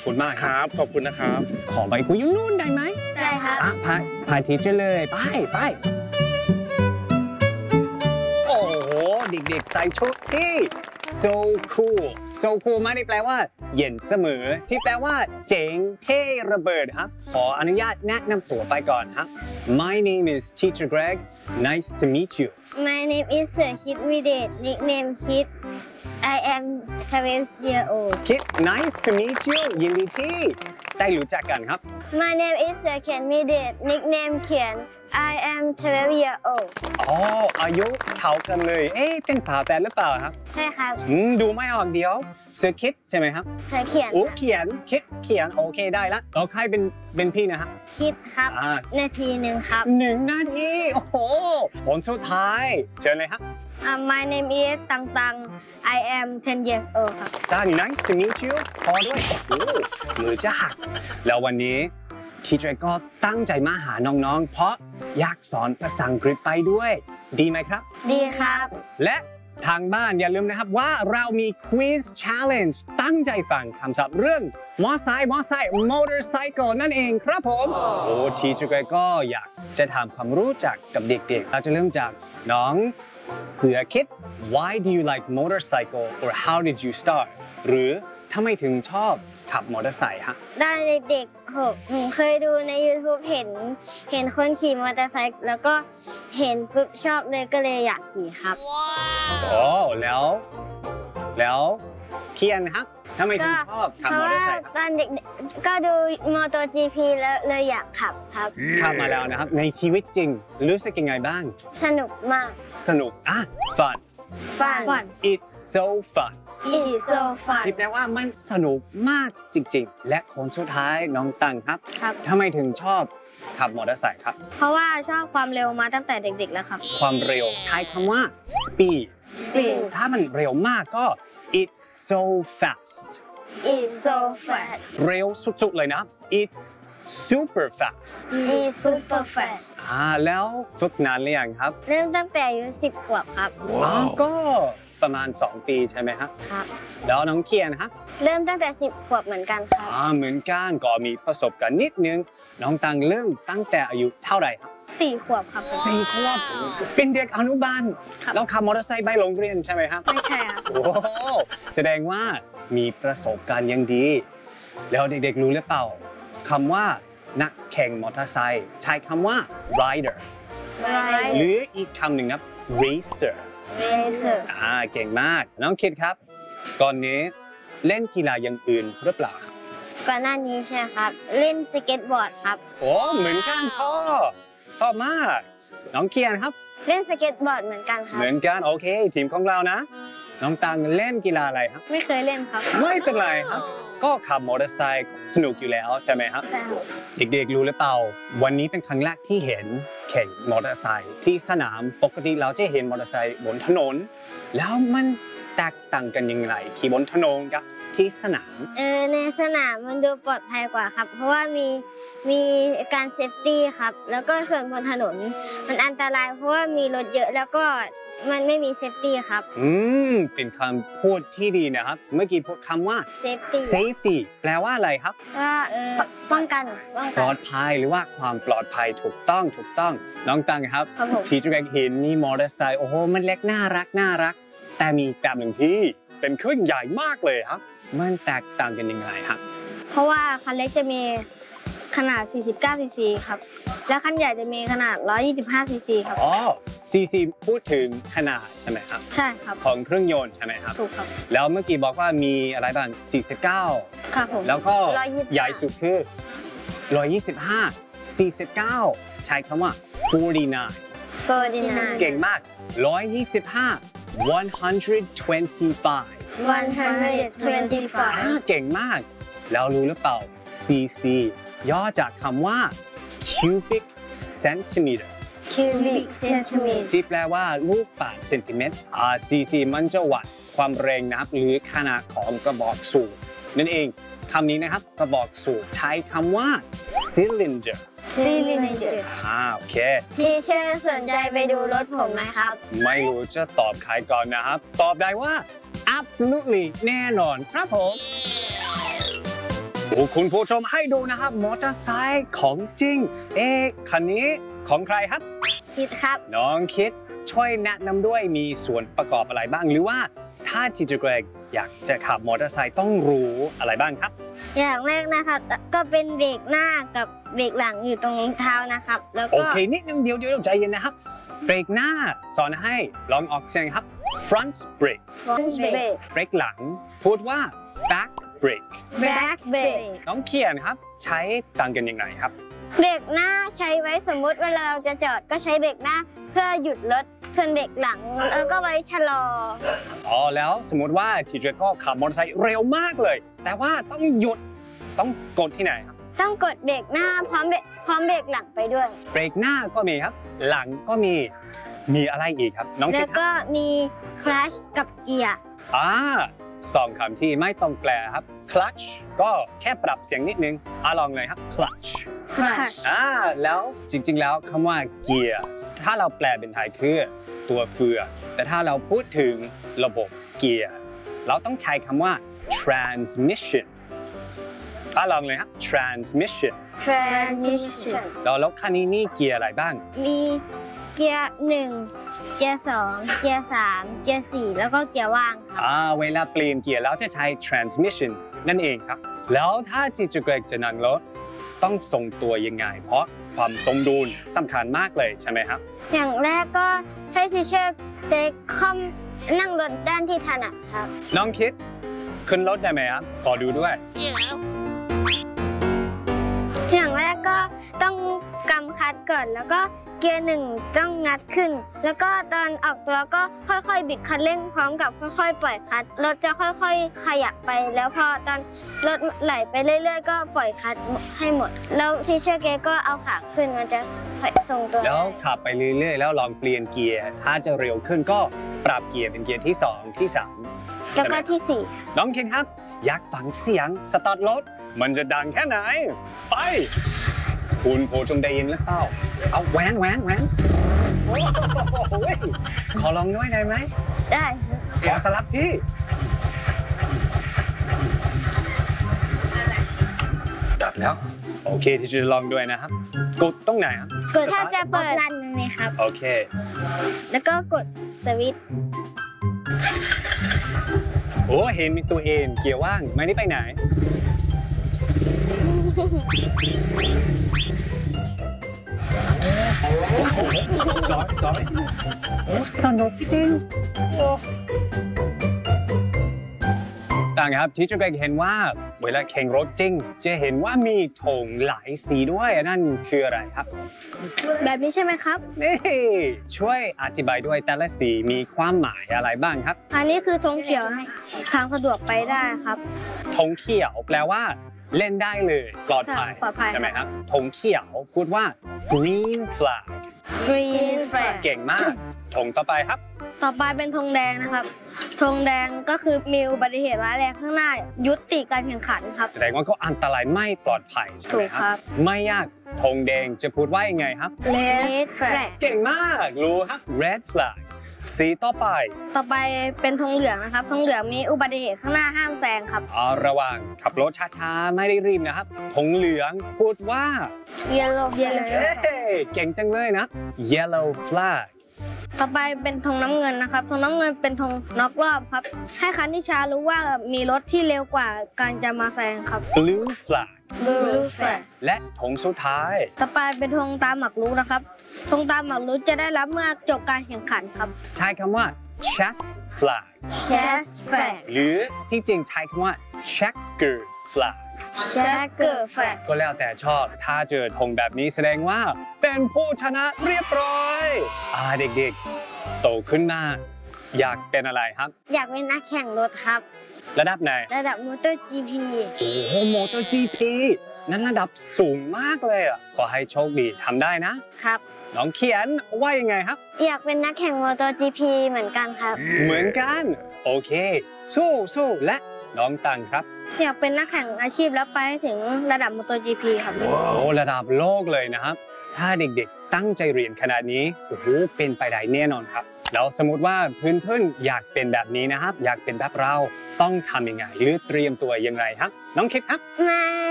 คุณมากครับ ขอบคุณนะครับขอไปคุยอยู่นู่นได้ไหมได้ครับพาทีเชอร์เลยไปโอ้โหเด็กๆใส่ชุดที่ so cool ไม่ได้แปลว่าเย็นเสมอที่แปลว่าเจ๋งเท่ระเบิดครับขออนุญาตแนะนำตัวไปก่อนครับ My name is Teacher Greg nice to meet you My name is Sir Kid Videt nickname Kid I am 12 years old Kid nice to meet you ยินดีที่ได้รู้จักกันครับ My name is Sir Ken Videt nickname Kian I am 12 years old อ๋ออายุเท่ากันเลยเป็นฝาแฝดหรือเปล่าครับใช่ครับดูไม่ออกเดี๋ยวเสือคิดใช่ไหมครับเสือเขียนโอ้เขียนโอเคได้ละแล้วใครเป็นพี่นะครับคิดครับนาทีหนึ่งครับ 1 นาทีโอ้โหผลสุดท้ายเชิญเลยครับ My name is ตัง I am 10 years old ครับตั้ง nice to meet you พอด้วยโอ้โหมือจะหักแล้ววันนี้ทีเจก็ตั้งใจมาหาน้องๆเพราะอยากสอนภาษาอังกฤษไปด้วยดีไหมครับดีครับและทางบ้านอย่าลืมนะครับว่าเรามี Quiz Challenge ตั้งใจฟังคำศัพท์เรื่องมอไซค์ motorcycle นั่นเองครับผมโอ้ทีเจก็อยากจะทำความรู้จักกับเด็กๆเราจะเริ่มจากน้องเสือคิด Why do you like motorcycle or how did you start หรือทำไมถึงชอบขับมอเตอร์ไซค์ฮะได้เด็กๆผมเคยดูใน YouTube เห็นคนขี่มอเตอร์ไซค์แล้วก็เห็นปุ๊บชอบเลยก็เลยอยากขี่ครับโอ้แล้วเคียนครับทำไมถึงชอบขับมอเตอร์ไซค์ตอนเด็กก็ดูมอเตอร์ GP แล้วเลยอยากขับครับขับมาแล้วนะครับในชีวิตจริงรู้สึกยังไงบ้างสนุกมากสนุกfun it's so fun It's so fun ที่แปลว่ามันสนุกมากจริงๆและคนสุดท้ายน้องตังครับทำไมถึงชอบขับมอเตอร์ไซค์ครับเพราะว่าชอบความเร็วมาตั้งแต่เด็กๆแล้วครับความเร็วใช้คำว่า speed ถ้ามันเร็วมากก็ it's so fast เร็วสุดๆเลยนะ it's super fast แล้วฝึกนานหรือยังครับเริ่มตั้งแต่อายุ10 ขวบครับก็ประมาณ2 ปีใช่ไหมครับครับแล้วน้องเคียนครับเริ่มตั้งแต่10 ขวบเหมือนกันครับเหมือนกันก็มีประสบการณ์นิดนึงน้องตังเริ่มตั้งแต่อายุเท่าไหร่ครับ 4 ขวบครับ 4 ขวบเป็นเด็กอนุบาลแล้วขับมอเตอร์ไซค์ไปโรงเรียนใช่ไหมครับไม่ใช่ครับโอ้แสดงว่ามีประสบการณ์ยังดีแล้วเด็กๆรู้หรือเปล่าคำว่านักแข่งมอเตอร์ไซค์ใช้คำว่า rider หรืออีกคำหนึ่งนะ racer เก่งมากน้องคิดครับก่อนนี้เล่นกีฬาอย่างอื่นหรือเปล่าครับก่อนหน้านี้ใช่ครับเล่นสเก็ตบอร์ดครับโอ้เหมือนกันชอบมากน้องเคียนครับเล่นสเก็ตบอร์ดเหมือนกันครับเหมือนกันโอเคทีมของเรานะน้องตังเล่นกีฬาอะไรครับไม่เคยเล่นครับไม่เป็นไรครับก็ขับมอเตอร์ไซค์สนุกอยู่แล้วใช่ไหมครับเด็กๆรู้หรือเปล่าวันนี้เป็นครั้งแรกที่เห็นแข่งมอเตอร์ไซค์ที่สนามปกติเราจะเห็นมอเตอร์ไซค์บนถนนแล้วมันแตกต่างกันยังไงขี่บนถนนกับที่สนามในสนามมันดูปลอดภัยกว่าครับเพราะว่ามีการเซฟตี้ครับแล้วก็ส่วนบนถนนมันอันตรายเพราะว่ามีรถเยอะแล้วก็มันไม่มีเซฟตี้ครับเป็นคำพูดที่ดีนะครับเมื่อกี้พูดคำว่า safety แปลว่าอะไรครับป้องกันปลอดภัยหรือว่าความปลอดภัยถูกต้องน้องตังครับที่จุกเห็นมีมอเตอร์ไซค์โอ้โหมันเล็กน่ารักแต่มีแบบหนึ่งที่เป็นเครื่องใหญ่มากเลยครับมันแตกต่างกันยังไงครับเพราะว่าคันเล็กจะมีขนาด49 ซีซีครับและคันใหญ่จะมีขนาด125 ซีซีครับซีซีพูดถึงขนาดใช่ไหมครับใช่ครับของเครื่องยนต์ใช่ไหมครับถูกครับแล้วเมื่อกี้บอกว่ามีอะไรบ้าง49 ครับผมแล้วก็ใหญ่สุดคือ125 49ใช้คำว่า49เก่งมาก125 125เก่งมากแล้วรู้หรือเปล่า cc ย่อจากคำว่า cubic centimeter ที่แปลว่าลูกบาศก์เซนติเมตรcc มันจะวัดความแรงนะครับหรือขนาดของกระบอกสูบนั่นเองคำนี้นะครับกระบอกสูบใช้คำว่า cylinder โอเคที่เชื่อสนใจไปดูรถผมไหมครับไม่รู้จะตอบใครก่อนนะครับตอบได้ว่า absolutely แน่นอนครับผมโอ้คุณผู้ชมให้ดูนะครับมอเตอร์ไซค์ของจริงคันนี้ของใครครับคิดครับน้องคิดช่วยแนะนำด้วยมีส่วนประกอบอะไรบ้างหรือว่าถ้าทีเจอร์เกรกอยากจะขับมอเตอร์ไซค์ต้องรู้อะไรบ้างครับอย่างแรกนะครับก็เป็นเบรกหน้ากับเบรกหลังอยู่ตรงเท้านะครับ แล้วโอก็เคนิดนึงเดี๋ยวใจเย็นนะครับเบรกหน้าสอนให้ลองออกเสียงครับ front brake ฟอนต์เบรกเบรกหลังพูดว่า back brake แบ็คเบรกน้องเขียนครับใช้ต่างกันยังไงครับเบรกหน้าใช้ไว้สมมุติเวลาเราจะจอดก็ใช้เบรกหน้าเพื่อหยุดรถส่วนเบรกหลังแล้วก็ไว้ชะลออ๋อแล้วสมมติว่าทีเจอร์ก็ขับมอเตอร์ไซค์เร็วมากเลย แต่ว่าต้องหยุดต้องกดที่ไหนครับต้องกดเบรกหน้าพร้อมเบรกหลังไปด้วยเบรกหน้าก็มีครับ หลังก็มีอะไรอีกครับ น้องแล้คิวดครับก็มีคลัชกับเกียร์สองคำที่ไม่ต้องแปลครับ clutch ก็แค่ปรับเสียงนิดนึงลองเลยครับ clutch คลัชแล้วจริงๆแล้วคำว่าเกียร์ถ้าเราแปลเป็นไทยคือตัวเฟืองแต่ถ้าเราพูดถึงระบบเกียร์เราต้องใช้คำว่า transmission ลองเลยครับ transmission transmission แล้วคันนี้มีเกียร์อะไรบ้างมีเกียร์1เกียร์2เกียร์3เกียร์4แล้วก็เกียร์ว่างครับเวลาเปลี่ยนเกียร์แล้วจะใช้ transmission นั่นเองครับ แล้วถ้าทีเจอร์เกรกจะนั่งรถต้องทรงตัวยังไง เพราะความสมดุลสำคัญมากเลยใช่ไหมครับอย่างแรกก็ให้ทีเชอร์เด็กคอมนั่งรถด้านที่ถนัดครับน้องคิดขึ้นรถได้ไหมครับขอดูด้วยอย่างแรกก็ต้องกำคลัตช์ก่อนแล้วก็เกียร์1ต้องงัดขึ้น แล้วก็ตอนออกตัวก็ค่อยๆบิดคันเร่งพร้อมกับค่อยๆปล่อยคลัตช์รถจะค่อยๆขยับไปแล้วพอตอนรถไหลไปเรื่อยๆก็ปล่อยคลัตช์ให้หมด แล้วทีเชอร์เกก็เอาขาขึ้นมันจะทรงตัวแล้วขับไปเรื่อยๆ แล้วลองเปลี่ยนเกียร์ ถ้าจะเร็วขึ้นก็ปรับเกียร์เป็นเกียร์ที่ 2 ที่ 3 แล้วก็ที่น้องคิดครับ อยากฟังเสียงสตาร์ทรถมันจะดังแค่ไหน ไป คุณผู้ชมได้ยินหรือเปล่าเอาแหวนโอ้โหขอลองด้วยได้ไหม 4 ได้ขอสลับที่ดับแล้ว โอเคที่จะลองด้วยนะครับ กดตรงไหนครับกดถ้าจะเปิดรันเลยครับโอเคแล้วก็กดสวิตช์โอ้เห็นมีตัวเองเกียร์ว่างไม่ได้ไปไหน sorry โอ้สนุกจริงโอ้ต่างครับที่จะเห็นว่าเวลาแข่งรถจริง จะเห็นว่ามีธงหลายสีด้วยนั่นคืออะไรครับแบบนี้ใช่ไหมครับนี่ช่วยอธิบายด้วยแต่ละสีมีความหมายอะไรบ้างครับอันนี้คือธงเขียวทางสะดวกไปได้ครับธงเขียวแปลว่าเล่นได้เลยปลอดภัยปลอดภัยใช่ไหมครับธงเขียวพูดว่า green flag green flag เก่งมากธงต่อไปครับต่อไปเป็นธงแดงนะครับ ธงแดงก็คือมีอุบัติเหตุร้ายแรงข้างหน้า ยุติการแข่งขันครับแสดงว่าก็อันตรายไม่ปลอดภัยใช่ไหมคถูกครัรับบไม่ยากธงแดงจะพูดว่ายังไงครับ red flag เก่งมากรู้ครับ red flag สีต่อไปต่อไปเป็นธงเหลืองนะครับ ธงเหลืองมีอุบัติเหตุข้างหน้าห้ามแซงครับระวังขับรถช้าๆไม่ได้รีบนะครับธงเหลืองพูดว่า yellow flag เฮ้เก่งจังเลยนะ yellow flag ต่อไปเป็นธงน้ำเงินนะครับ ธงน้ำเงินเป็นธงน็อกรอบครับ ให้คันที่ช้ารู้ว่ามีรถที่เร็วกว่าการจะมาแซงครับ blue flag blue flag และธงสุดท้ายต่อไปเป็นธงตามหมากรุกนะครับ ธงตามหมากรุกจะได้รับเมื่อจบการแข่งขันครับใช้คำว่า chest flag chest flag หรือที่จริงใช้คำว่า checker flag checker flag ก็แล้วแต่ชอบ ถ้าเจอธงแบบนี้แสดงว่าเป็นผู้ชนะเรียบร้อยเด็กๆ โตขึ้นมาอยากเป็นอะไรครับอยากเป็นนักแข่งรถครับระดับไหนระดับ MotoGP โอ้โห MotoGP นั้นระดับสูงมากเลยอ่ะ ขอให้โชคดีทำได้นะครับน้องเขียนว่ายังไงครับอยากเป็นนักแข่ง MotoGP เหมือนกันครับเหมือนกัน โอเค สู้และน้องตังครับอยากเป็นนักแข่งอาชีพแล้วไปให้ถึงระดับ MotoGP ครับโอ้ระดับโลกเลยนะครับ ถ้าเด็กๆตั้งใจเรียนขนาดนี้โอ้โหเป็นไปได้แน่นอนครับแล้วสมมติว่าเพื่อนๆอยากเป็นแบบนี้นะครับอยากเป็นแบบเราต้องทำยังไงหรือเตรียมตัวยังไงครับน้องคิดครับมา